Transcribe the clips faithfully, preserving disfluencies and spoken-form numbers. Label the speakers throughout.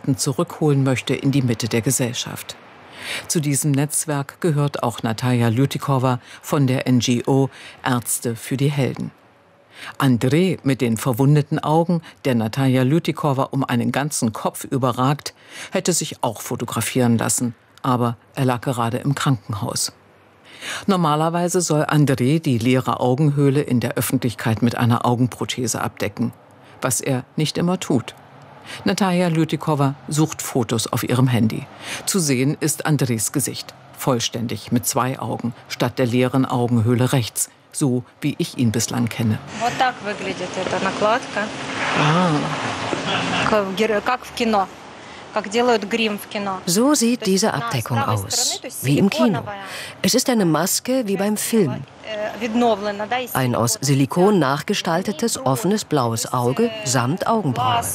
Speaker 1: Experten zurückholen möchte in die Mitte der Gesellschaft. Zu diesem Netzwerk gehört auch Nataja Ljutikova von der N G O Ärzte für die Helden. Andrei mit den verwundeten Augen, der Nataja Ljutikova um einen ganzen Kopf überragt, hätte sich auch fotografieren lassen, aber er lag gerade im Krankenhaus. Normalerweise soll Andrei die leere Augenhöhle in der Öffentlichkeit mit einer Augenprothese abdecken, was er nicht immer tut. Nataja Ljutikova sucht Fotos auf ihrem Handy. Zu sehen ist Andreis Gesicht, vollständig mit zwei Augen, statt der leeren Augenhöhle rechts, so wie ich ihn bislang kenne.
Speaker 2: So sieht diese Abdeckung aus, wie im Kino. Es ist eine Maske wie beim Film. Ein aus Silikon nachgestaltetes, offenes blaues Auge samt Augenbrauen.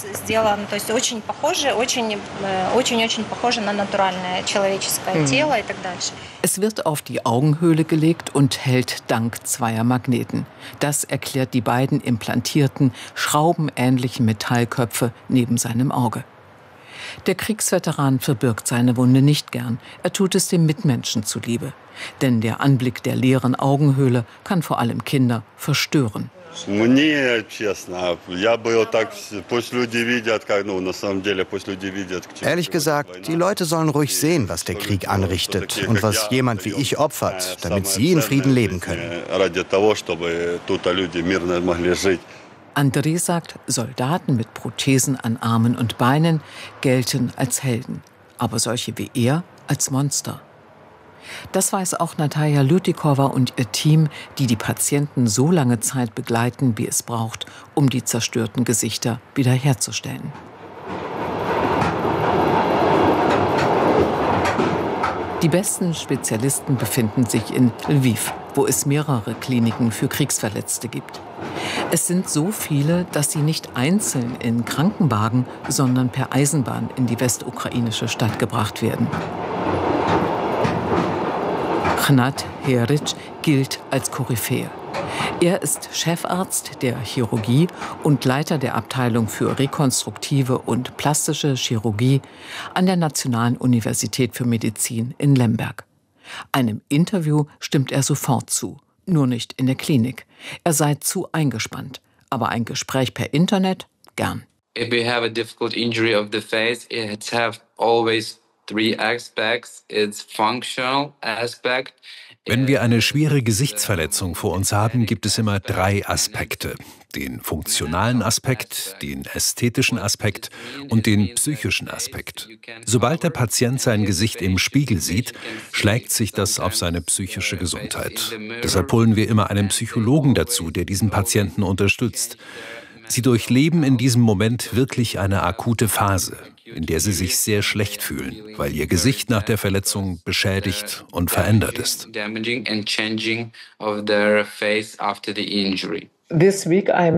Speaker 1: Es wird auf die Augenhöhle gelegt und hält dank zweier Magneten. Das erklärt die beiden implantierten, schraubenähnlichen Metallköpfe neben seinem Auge. Der Kriegsveteran verbirgt seine Wunde nicht gern. Er tut es dem Mitmenschen zuliebe. Denn der Anblick der leeren Augenhöhle kann vor allem Kinder verstören.
Speaker 3: Ehrlich gesagt, die Leute sollen ruhig sehen, was der Krieg anrichtet und was jemand wie ich opfert, damit sie in Frieden leben können.
Speaker 1: Andrei sagt, Soldaten mit Prothesen an Armen und Beinen gelten als Helden, aber solche wie er als Monster. Das weiß auch Nataja Ljutikova und ihr Team, die die Patienten so lange Zeit begleiten, wie es braucht, um die zerstörten Gesichter wiederherzustellen. Die besten Spezialisten befinden sich in Lviv, wo es mehrere Kliniken für Kriegsverletzte gibt. Es sind so viele, dass sie nicht einzeln in Krankenwagen, sondern per Eisenbahn in die westukrainische Stadt gebracht werden. Chnat Heric gilt als Koryphäe. Er ist Chefarzt der Chirurgie und Leiter der Abteilung für rekonstruktive und plastische Chirurgie an der Nationalen Universität für Medizin in Lemberg. Einem Interview stimmt er sofort zu, nur nicht in der Klinik. Er sei zu eingespannt, aber ein Gespräch per Internet gern.
Speaker 4: If we have a difficult injury of the face, it have always three aspects. It's functional aspect.
Speaker 5: Wenn wir eine schwere Gesichtsverletzung vor uns haben, gibt es immer drei Aspekte. Den funktionalen Aspekt, den ästhetischen Aspekt und den psychischen Aspekt. Sobald der Patient sein Gesicht im Spiegel sieht, schlägt sich das auf seine psychische Gesundheit. Deshalb holen wir immer einen Psychologen dazu, der diesen Patienten unterstützt. Sie durchleben in diesem Moment wirklich eine akute Phase, in der sie sich sehr schlecht fühlen, weil ihr Gesicht nach der Verletzung beschädigt und verändert ist.
Speaker 1: Diese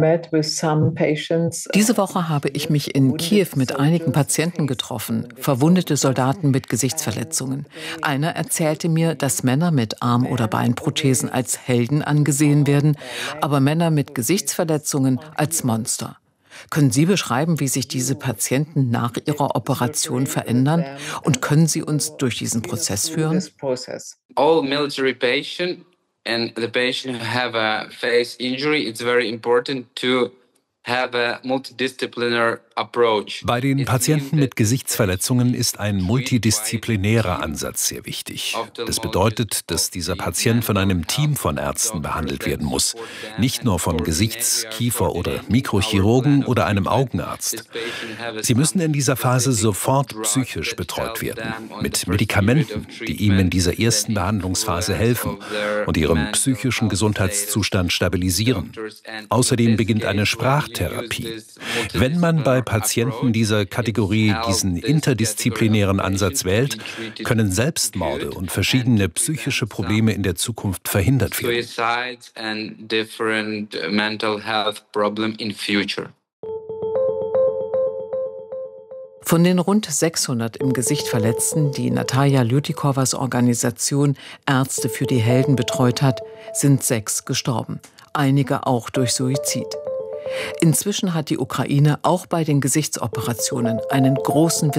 Speaker 1: Woche habe ich mich in Kiew mit einigen Patienten getroffen, verwundete Soldaten mit Gesichtsverletzungen. Einer erzählte mir, dass Männer mit Arm- oder Beinprothesen als Helden angesehen werden, aber Männer mit Gesichtsverletzungen als Monster. Können Sie beschreiben, wie sich diese Patienten nach ihrer Operation verändern? Und können Sie uns durch diesen Prozess führen?
Speaker 4: All military patients and the patient who have a face injury, it's very important to have a multidisciplinary approach.
Speaker 5: Bei den Patienten mit Gesichtsverletzungen ist ein multidisziplinärer Ansatz sehr wichtig. Das bedeutet, dass dieser Patient von einem Team von Ärzten behandelt werden muss. Nicht nur von Gesichts-, Kiefer- oder Mikrochirurgen oder einem Augenarzt. Sie müssen in dieser Phase sofort psychisch betreut werden. Mit Medikamenten, die ihm in dieser ersten Behandlungsphase helfen und ihren psychischen Gesundheitszustand stabilisieren. Außerdem beginnt eine Sprachtherapie. Wenn man bei Patienten dieser Kategorie diesen interdisziplinären Ansatz wählt, können Selbstmorde und verschiedene psychische Probleme in der Zukunft verhindert werden.
Speaker 1: Von den rund sechshundert im Gesicht Verletzten, die Nataja Ljutikowas Organisation Ärzte für die Helden betreut hat, sind sechs gestorben. Einige auch durch Suizid. Inzwischen hat die Ukraine auch bei den Gesichtsoperationen einen großen